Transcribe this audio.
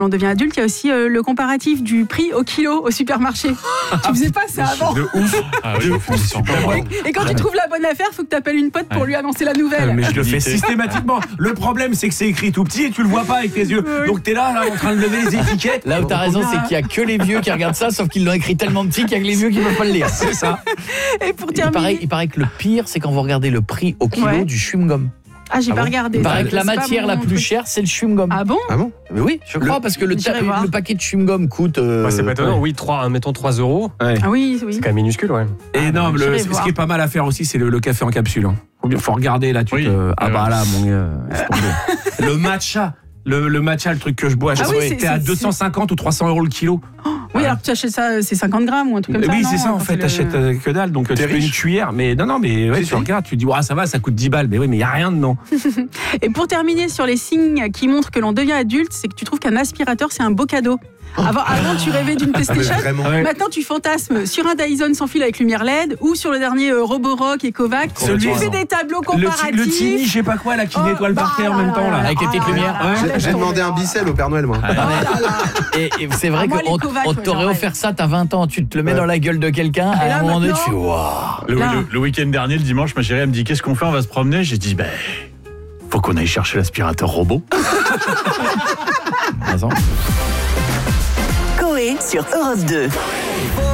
On devient adulte, il y a aussi le comparatif du prix au kilo au supermarché. Tu faisais pas ça avant? De ouf. Ah oui, Et quand tu trouves la bonne affaire, il faut que tu appelles une pote pour lui annoncer la nouvelle. Mais je le fais systématiquement. Le problème, c'est que c'est écrit tout petit et tu le vois pas avec tes yeux. Donc t'es là, en train de lever les étiquettes. Là où t'as raison, c'est qu'il y a que les vieux qui regardent ça, sauf qu'ils l'ont écrit tellement petit qu'il y a que les vieux qui ne peuvent pas le lire. C'est ça. Et pour terminer... Il paraît que le pire, c'est quand vous regardez le prix au kilo du chewing-gum. Ah, j'ai pas regardé. Il paraît que la C'est pas matière la mon plus truc. chère, c'est le chewing-gum. Ah bon? Mais oui, je crois, parce que le paquet de chewing-gum coûte... c'est pas étonnant, oui, mettons 3 €. Ouais. Ah oui. C'est quand même minuscule, ouais. Et non, j'irai ce voir. qui est pas mal à faire aussi, c'est le café en capsule. Faut regarder là, ah bah là, mon gars, laisse tomber. Le matcha. Le matcha, le truc que je bois, Ah oui, t'es à 250 ou 300 € le kilo. Oui, alors que tu achètes ça, c'est 50 grammes ou un truc comme ça. Oui, non, c'est ça en quand fait, c'est t'achètes que dalle, donc tu fais une cuillère. Mais non, mais ouais, tu regardes, tu dis, ça va, ça coûte 10 balles. Mais oui, mais il n'y a rien dedans. Et pour terminer sur les signes qui montrent que l'on devient adulte, c'est que tu trouves qu'un aspirateur, c'est un beau cadeau. Avant, tu rêvais d'une PlayStation. Maintenant, tu fantasmes sur un Dyson sans fil avec lumière LED ou sur le dernier Roborock et Kovac. Tu fais des tableaux comparatifs. Le Tini, je sais pas quoi, là, qui nettoie le parquet en même temps. Là. Avec les petites lumières. J'ai demandé un Bicel au Père Noël, moi. Et c'est vrai moi, qu'on les Kovac, on t'aurait offert ça, t'as 20 ans, tu te le mets dans la gueule de quelqu'un, Et à là, un moment donné, tu maintenant- fais waouh. Le week-end dernier, le dimanche, ma chérie, elle me dit qu'est-ce qu'on fait, on va se promener. J'ai dit faut qu'on aille chercher l'aspirateur robot. Coé sur Europe 2.